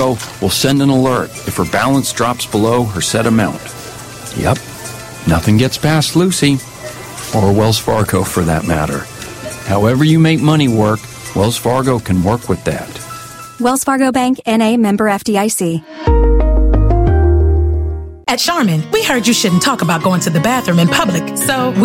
Fargo will send an alert if her balance drops below her set amount. Yep, nothing gets past Lucy, or Wells Fargo for that matter. However you make money work, Wells Fargo can work with that. Wells Fargo Bank, N.A., member FDIC. At Charmin, we heard you shouldn't talk about going to the bathroom in public, so we